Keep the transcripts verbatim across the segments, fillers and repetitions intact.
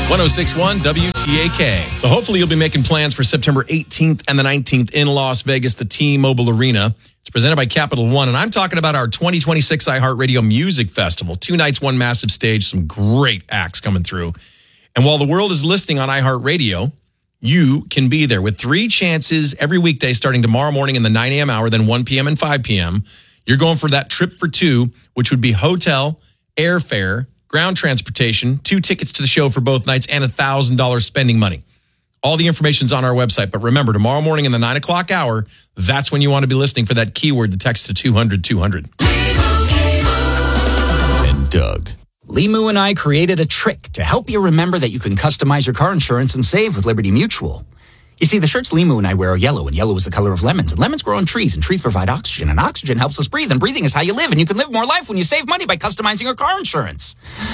one oh six point one W T A K. So hopefully you'll be making plans for September eighteenth and the nineteenth in Las Vegas, the T-Mobile Arena. It's presented by Capital One, and I'm talking about our twenty twenty-six iHeartRadio Music Festival. Two nights, one massive stage, some great acts coming through. And while the world is listening on iHeartRadio, you can be there with three chances every weekday starting tomorrow morning in the nine a.m. hour, then one p.m. and five p.m. You're going for that trip for two, which would be hotel, airfare, ground transportation, two tickets to the show for both nights, and one thousand dollars spending money. All the information's on our website. But remember, tomorrow morning in the nine o'clock hour, that's when you want to be listening for that keyword to text to two hundred two hundred. And Doug. Limu and I created a trick to help you remember that you can customize your car insurance and save with Liberty Mutual. You see, the shirts Limu and I wear are yellow, and yellow is the color of lemons. And lemons grow on trees, and trees provide oxygen, and oxygen helps us breathe, and breathing is how you live, and you can live more life when you save money by customizing your car insurance.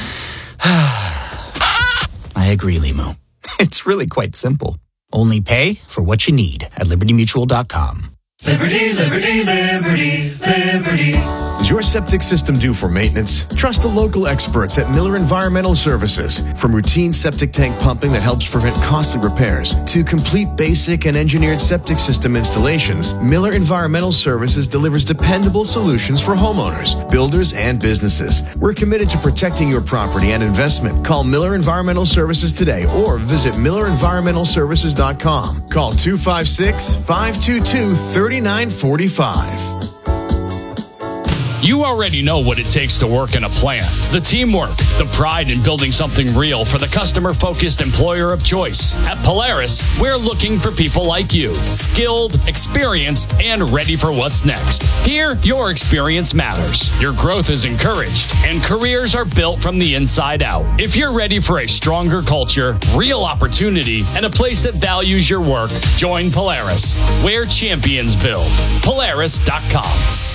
I agree, Limu. It's really quite simple. Only pay for what you need at liberty mutual dot com. Liberty, liberty, liberty, liberty. Is your septic system due for maintenance? Trust the local experts at Miller Environmental Services. From routine septic tank pumping that helps prevent costly repairs to complete basic and engineered septic system installations, Miller Environmental Services delivers dependable solutions for homeowners, builders, and businesses. We're committed to protecting your property and investment. Call Miller Environmental Services today or visit miller environmental services dot com. Call two five six, five two two, three nine four five. You already know what it takes to work in a plant. The teamwork, the pride in building something real for the customer-focused employer of choice. At Polaris, we're looking for people like you, skilled, experienced, and ready for what's next. Here, your experience matters. Your growth is encouraged, and careers are built from the inside out. If you're ready for a stronger culture, real opportunity, and a place that values your work, join Polaris, where champions build. Polaris dot com.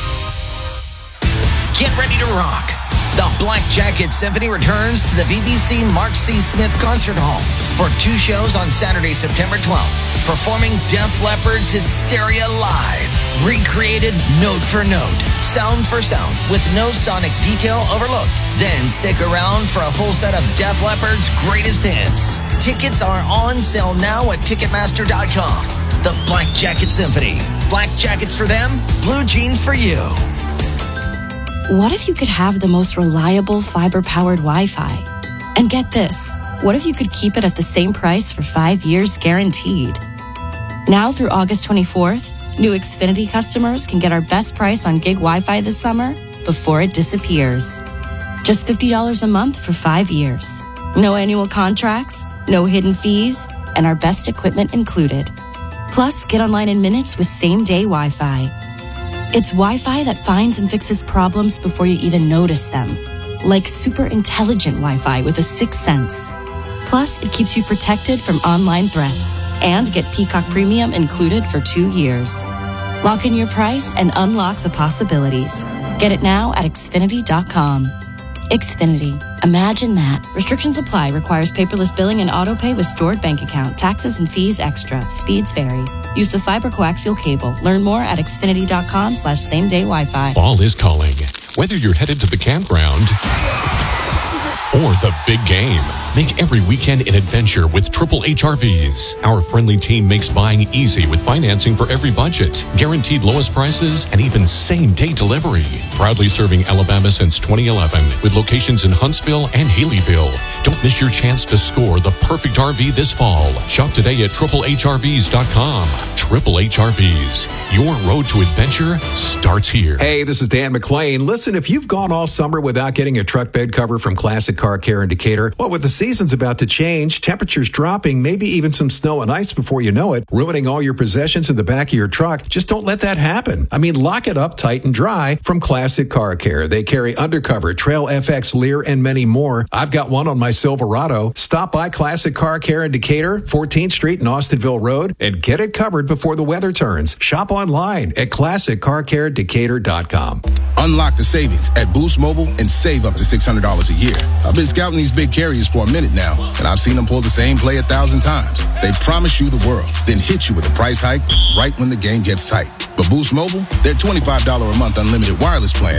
Get ready to rock. The Black Jacket Symphony returns to the V B C Mark C. Smith Concert Hall for two shows on Saturday, September twelfth, performing Def Leppard's Hysteria live. Recreated note for note, sound for sound, with no sonic detail overlooked. Then stick around for a full set of Def Leppard's greatest hits. Tickets are on sale now at ticketmaster dot com. The Black Jacket Symphony. Black jackets for them, blue jeans for you. What if you could have the most reliable fiber-powered Wi-Fi? And get this, what if you could keep it at the same price for five years guaranteed? Now through August twenty-fourth, new Xfinity customers can get our best price on gig Wi-Fi this summer before it disappears. Just fifty dollars a month for five years. No annual contracts, no hidden fees, and our best equipment included. Plus, get online in minutes with same-day Wi-Fi. It's Wi-Fi that finds and fixes problems before you even notice them. Like super intelligent Wi-Fi with a sixth sense. Plus, it keeps you protected from online threats. And get Peacock Premium included for two years. Lock in your price and unlock the possibilities. Get it now at Xfinity dot com. Xfinity. Imagine that. Restrictions apply. Requires paperless billing and autopay with stored bank account. Taxes and fees extra. Speeds vary. Use of fiber coaxial cable. Learn more at Xfinity dot com slash same day Wi-Fi. Fall is calling. Whether you're headed to the campground or the big game, make every weekend an adventure with Triple H R Vs. Our friendly team makes buying easy with financing for every budget, guaranteed lowest prices, and even same-day delivery. Proudly serving Alabama since twenty eleven with locations in Huntsville and Haleyville. Don't miss your chance to score the perfect R V this fall. Shop today at triple H R Vs dot com. Triple H R Vs. Your road to adventure starts here. Hey, this is Dan McClain. Listen, if you've gone all summer without getting a truck bed cover from Classic Car Care in Decatur, well, with the season's about to change, temperatures dropping, maybe even some snow and ice before you know it, ruining all your possessions in the back of your truck, just don't let that happen. I mean, lock it up tight and dry from Classic Car Care. They carry Undercover, Trail F X, Lear, and many more. I've got one on my Silverado. Stop by Classic Car Care in Decatur, fourteenth Street and Austinville Road, and get it covered before the weather turns. Shop online at classic car care decatur dot com. Unlock the savings at Boost Mobile and save up to six hundred dollars a year. I've been scouting these big carriers for a minute now, and I've seen them pull the same play a thousand times. They promise you the world, then hit you with a price hike right when the game gets tight. But Boost Mobile, their twenty-five dollars a month unlimited wireless plan